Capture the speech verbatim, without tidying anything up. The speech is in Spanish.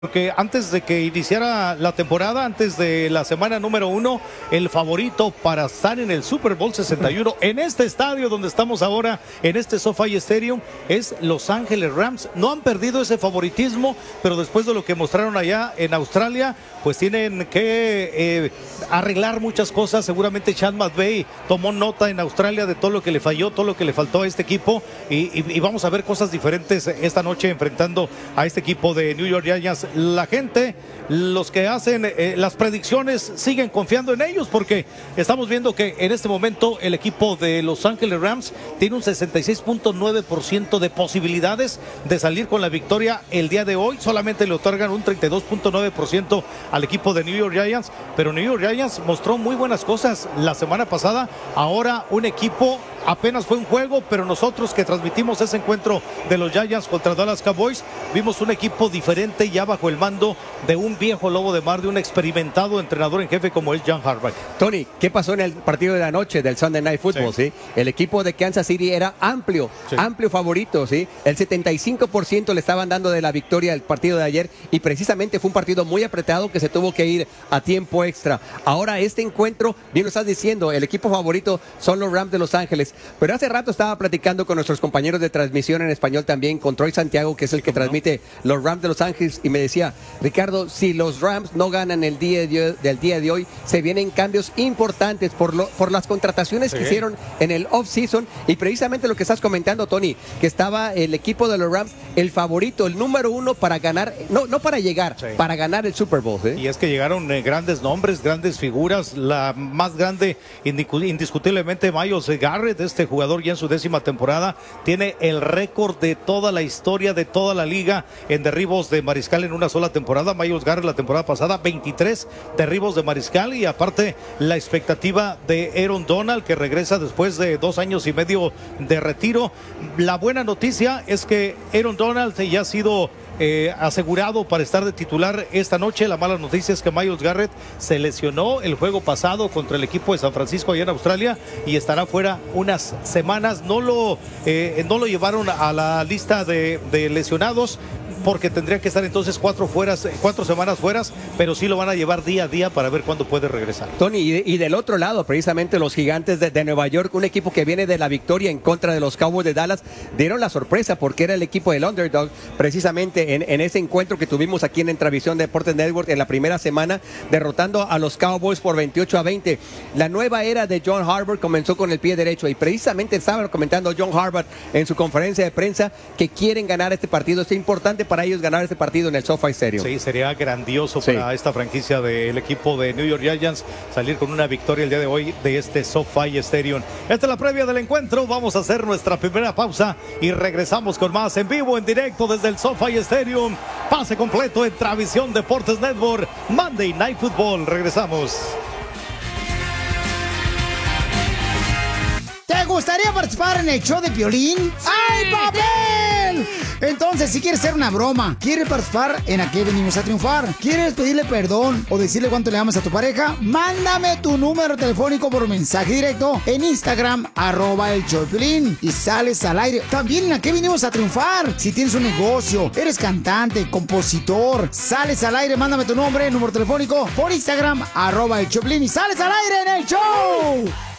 Porque antes de que iniciara la temporada, antes de la semana número uno, el favorito para estar en el Super Bowl sesenta y uno, en este estadio donde estamos ahora, en este SoFi Stadium, es Los Ángeles Rams. No han perdido ese favoritismo, pero después de lo que mostraron allá en Australia, pues tienen que eh, arreglar muchas cosas. Seguramente Sean McVay tomó nota en Australia de todo lo que le falló, todo lo que le faltó a este equipo, y, y, y vamos a ver cosas diferentes esta noche enfrentando a este equipo de New York Giants. La gente, los que hacen eh, las predicciones, siguen confiando en ellos, porque estamos viendo que en este momento el equipo de Los Ángeles Rams tiene un sesenta y seis punto nueve por ciento de posibilidades de salir con la victoria el día de hoy. Solamente le otorgan un treinta y dos punto nueve por ciento al equipo de New York Giants, pero New York Giants mostró muy buenas cosas la semana pasada. Ahora un equipo, apenas fue un juego, pero nosotros que transmitimos ese encuentro de los Giants contra Dallas Cowboys, vimos un equipo diferente ya bajo el mando de un viejo lobo de mar, de un experimentado entrenador en jefe como es John Harbaugh. Tony, ¿qué pasó en el partido de la noche del Sunday Night Football? Sí. ¿sí? El equipo de Kansas City era amplio, sí. amplio favorito, ¿sí? El setenta y cinco por ciento le estaban dando de la victoria el partido de ayer, y precisamente fue un partido muy apretado que se tuvo que ir a tiempo extra. Ahora este encuentro, bien lo estás diciendo, el equipo favorito son los Rams de Los Ángeles, pero hace rato estaba platicando con nuestros compañeros de transmisión en español también, con Troy Santiago, que es el que transmite no? los Rams de Los Ángeles, y me decía: Ricardo, si los Rams no ganan el día de, del día de hoy, se vienen cambios importantes por, lo, por las contrataciones sí. que hicieron en el off-season, y precisamente lo que estás comentando, Tony, que estaba el equipo de los Rams, el favorito, el número uno para ganar, no, no para llegar, sí. para ganar el Super Bowl. ¿eh? Y es que llegaron eh, grandes nombres, grandes figuras, la más grande indiscutiblemente Myles Garrett, este jugador ya en su décima temporada, tiene el récord de toda la historia de toda la liga en derribos de mariscal en una sola temporada. Myles Garrett la temporada pasada, veintitrés derribos de mariscal, y aparte la expectativa de Aaron Donald, que regresa después de dos años y medio de retiro. La buena noticia es que Aaron Donald ya ha sido Eh, asegurado para estar de titular esta noche. La mala noticia es que Myles Garrett se lesionó el juego pasado contra el equipo de San Francisco allá en Australia y estará fuera unas semanas. No lo, eh, no lo llevaron a la lista de, de lesionados, porque tendría que estar entonces cuatro fueras, cuatro semanas fueras, pero sí lo van a llevar día a día para ver cuándo puede regresar. Tony, y, y del otro lado, precisamente los Gigantes de, de Nueva York, un equipo que viene de la victoria en contra de los Cowboys de Dallas, dieron la sorpresa porque era el equipo del underdog, precisamente en, en ese encuentro que tuvimos aquí en Entravisión Deportes Network en la primera semana, derrotando a los Cowboys por veintiocho a veinte. La nueva era de John Harbaugh comenzó con el pie derecho, y precisamente estaba comentando John Harbaugh en su conferencia de prensa que quieren ganar este partido. Es importante para ellos ganar este partido en el SoFi Stadium. Sí, sería grandioso sí. para esta franquicia del equipo de New York Giants salir con una victoria el día de hoy de este SoFi Stadium. Esta es la previa del encuentro. Vamos a hacer nuestra primera pausa y regresamos con más en vivo, en directo desde el SoFi Stadium. Pase completo en Entravisión Deportes Network, Monday Night Football. Regresamos. ¿Te gustaría participar en el show de Piolín? ¡Ay, papel! Entonces, si quieres hacer una broma, quieres participar en Aquí Venimos a Triunfar, quieres pedirle perdón o decirle cuánto le amas a tu pareja, mándame tu número telefónico por mensaje directo en Instagram, arroba el show de Piolín, y sales al aire. También en Aquí Venimos a Triunfar. Si tienes un negocio, eres cantante, compositor, sales al aire, mándame tu nombre, número telefónico por Instagram, arroba el show de Piolín, y sales al aire en el show